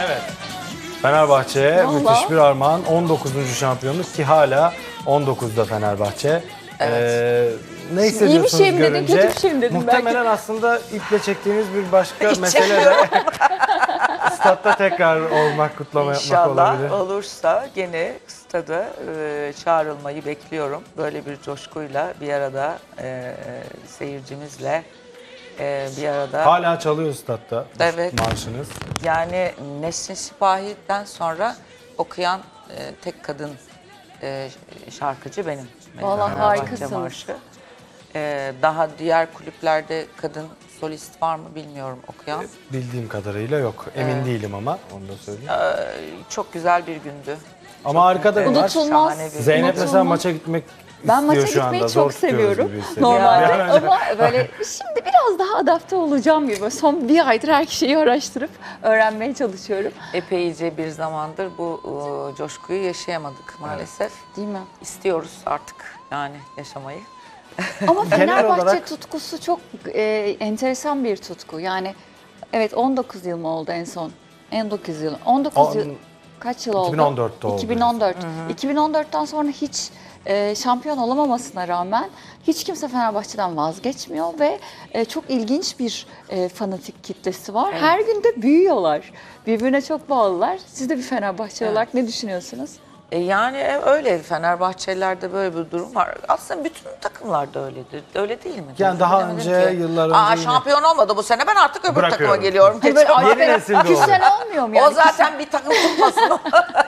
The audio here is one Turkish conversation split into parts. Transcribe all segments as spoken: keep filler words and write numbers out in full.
Evet. Fenerbahçe'ye müthiş bir armağan. on dokuzuncu şampiyonluk ki hala on dokuzda Fenerbahçe. Evet. Ee, ne hissediyorsunuz İyi bir şey mi dedin, görünce? kötü bir şey mi dedin Muhtemelen belki? aslında iple çektiğiniz bir başka mesele de statta tekrar olmak, kutlama yapmak İnşallah olabilir. olursa gene stada e, çağrılmayı bekliyorum. Böyle bir coşkuyla bir arada e, seyircimizle e, bir arada. Hala çalıyor statta Evet. marşınız. Yani Nesrin Sipahi'den sonra okuyan e, tek kadın e, şarkıcı benim. Vallahi Fenerbahçe harikasınız. marşı. E, daha diğer kulüplerde kadın solist var mı bilmiyorum okuyan. Bildiğim kadarıyla yok. Emin Evet. değilim ama onu da söyleyeyim. E, çok güzel bir gündü. Ama arkada Evet, var. Unutulmaz. şahane bir- Zeynep Unutulmaz. mesela maça gitmek Ben maça istiyor şu gitmeyi anda. çok Zor tutuyoruz seviyorum gibi hissediyorum. normalde Bir an önce- ama böyle şimdi biraz daha adapte olacağım gibi. Son bir aydır her şeyi araştırıp öğrenmeye çalışıyorum. Epeyce bir zamandır bu e, coşkuyu yaşayamadık maalesef. Değil mi? İstiyoruz artık yani yaşamayı. Ama Genel Fenerbahçe olarak- tutkusu çok e, enteresan bir tutku. Yani evet on dokuz yıl mı oldu en son? on dokuz yıl. on dokuz yıl. On- Kaç yıl oldu? iki bin on dörtte oldu. iki bin on dört. iki bin on dörtten sonra hiç e, şampiyon olamamasına rağmen hiç kimse Fenerbahçe'den vazgeçmiyor ve e, çok ilginç bir e, fanatik kitlesi var. Evet. Her gün de büyüyorlar. Birbirine çok bağlılar. Siz de bir Fenerbahçe Evet. olarak ne düşünüyorsunuz? E yani e, öyle Fenerbahçelilerde böyle bir durum var. Aslında bütün takımlarda öyledir. Öyle değil mi? Yani daha Bilemedim önce, ki. yıllar Aa, önce yine- şampiyon olmadı bu sene, ben artık öbür Bırakıyorum. takıma geliyorum. Hayır, böyle Yeni aferin, nesilde iki oluyor. sene olmuyor mu yani? O zaten bir takım tutmasın.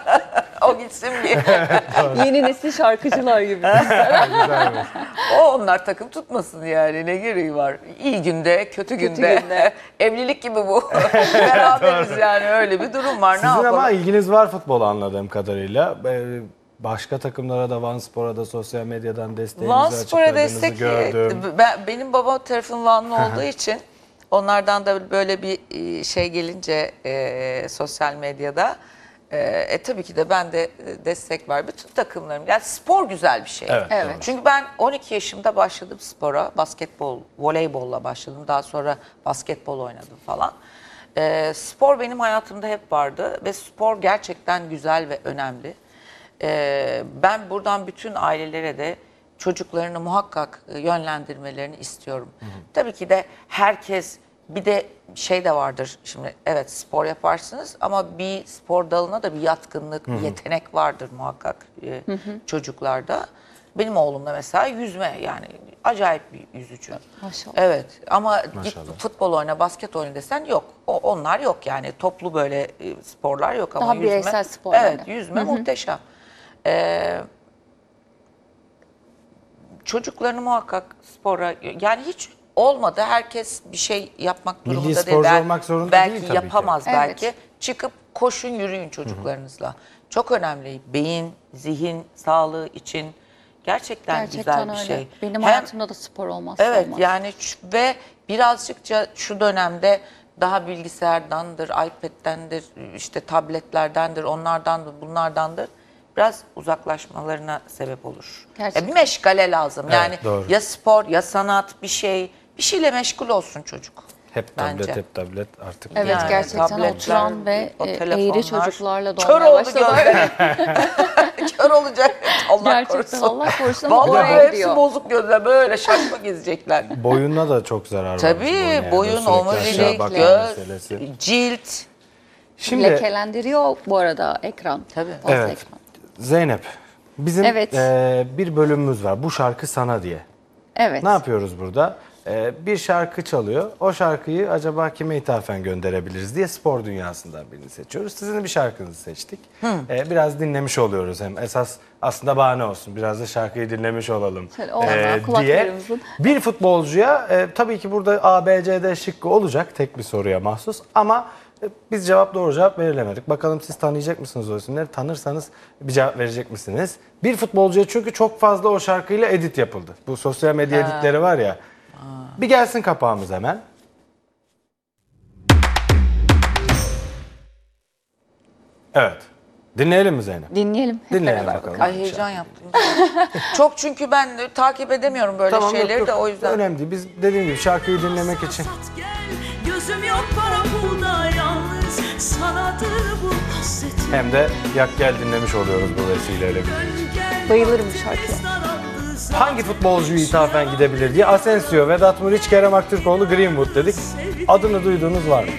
O gitsin diye. Yeni nesil şarkıcılar gibi. Güzelmiş. O onlar takım tutmasın yani, ne gereği var? İyi günde, kötü günde. günde. Evlilik gibi bu. Beraberiz yani, öyle bir durum var. Sizin ne yapalım? ama ilginiz var futbola anladığım kadarıyla. Ee, Başka takımlara da Vanspor'a da sosyal medyadan desteğinizi Van Spor'a açıkladığınızı destek, gördüm. ben, benim babam tarafım Vanlı olduğu için onlardan da böyle bir e, şey gelince e, sosyal medyada e, e, tabii ki de ben de destek var. Bütün takımlarım. Yani spor güzel bir şey. Evet, Evet. doğru. Çünkü ben on iki yaşımda başladım spora. Basketbol, voleybolla başladım. Daha sonra basketbol oynadım falan. E, spor benim hayatımda hep vardı ve spor gerçekten güzel ve önemli. Ee, ben buradan bütün ailelere de çocuklarını muhakkak yönlendirmelerini istiyorum. Hı hı. Tabii ki de herkes, bir de şey de vardır şimdi, evet spor yaparsınız ama bir spor dalına da bir yatkınlık, hı hı. bir yetenek vardır muhakkak e, hı hı. çocuklarda. Benim oğlumda mesela yüzme, yani acayip bir yüzücü. Maşallah. Evet ama git Maşallah. futbol oyna, basket oyna desen yok. O, onlar yok yani, toplu böyle e, sporlar yok ama Daha yüzme. bireysel sporlar. Evet, yüzme muhteşem. Ee, çocuklarını muhakkak spora, yani hiç olmadı, herkes bir şey yapmak Milli durumunda sporcu değil. olmak zorunda belki değil tabii yapamaz ki. belki. Evet. Çıkıp koşun, yürüyün çocuklarınızla. Çok önemli. Beyin, zihin sağlığı için gerçekten, Gerçekten güzel bir öyle. şey. Benim Hem- hayatımda da spor olmazsa Evet olmaz. yani ç- ve birazcıkça şu dönemde daha bilgisayardandır, iPad'dendir, işte tabletlerdendir, onlardandır, bunlardandır. Biraz uzaklaşmalarına sebep olur. Gerçekten. Ya bir meşgale lazım. Evet, Yani doğru. ya spor, ya sanat, bir şey, bir şeyle meşgul olsun çocuk. Hep tablet, bence. hep tablet artık. Evet, Yani gerçekten tabletler, oturan ve o e, telefonlar. eğri çocuklarla Kör doğmaya oldu başladılar. gözleri. Kör olacak. Allah Gerçekten korusun. Allah korusun ama Vallahi oraya hepsi gidiyor. bozuk gözler, böyle şaşma gezecekler. Boyuna da çok zarar var. Tabii bunun yani. boyun, Sürekli omurilik, aşağı bakma göz, meselesi. cilt. Şimdi Lekelendiriyor bu arada ekran. Tabii. Fazla Evet. ekran. Zeynep, bizim Evet. e, bir bölümümüz var. Bu şarkı sana diye. Evet. Ne yapıyoruz burada? E, bir şarkı çalıyor. O şarkıyı acaba kime ithafen gönderebiliriz diye spor dünyasından birini seçiyoruz. Sizin bir şarkınızı seçtik. E, biraz dinlemiş oluyoruz hem. Esas aslında bahane olsun. Biraz da şarkıyı dinlemiş olalım Şöyle olsun, diye. kulaklarımızın. Bir futbolcuya e, tabii ki burada A, B, C, D şıkkı olacak. Tek bir soruya mahsus. Ama e, biz cevap doğru cevap verilemedik. Bakalım siz tanıyacak mısınız o isimleri? Tanırsanız bir cevap verecek misiniz? Bir futbolcuya çünkü çok fazla o şarkıyla edit yapıldı. Bu sosyal medya Ha. editleri var ya. Bir gelsin kapağımız hemen. Evet. Dinleyelim mi Zeynep? Dinleyelim. Hep Dinleyelim beraber bakalım. Ay heyecan yaptım. Çok, çünkü ben e, takip edemiyorum böyle Tamam, yok, şeyleri yok. de, o yüzden. Önemli değil. Biz dediğim gibi şarkıyı dinlemek için. Gözüm yok para pulda, yalnız sanadır hem de Yak Gel dinlemiş oluyoruz bu vesileyle. Bayılırım bu şarkıya. Hangi futbolcuyu ithafen gidebilir diye Asensio, Vedat Muriç, Kerem Aktürkoğlu, Greenwood dedik. Adını duyduğunuz var mı?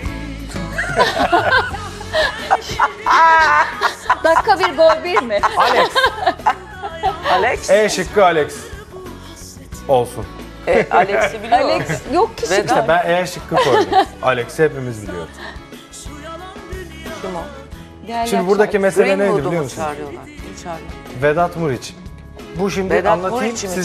Dakika bir gol bir mi? Alex. Alex, E şıkkı Alex. Olsun. e, Alex'i biliyor. Alex yok ki Vedat. İşte ben E şıkkı koydum. Alex'i hepimiz biliyoruz. Kim o? Gel Şimdi yap buradaki şarkı. mesele neydi Greenwood'u biliyor mu musunuz? çağırıyorlar? Kim çağırıyor? Vedat Muriç. Bu şimdi Vedat anlatayım. Muriç'i mi Siz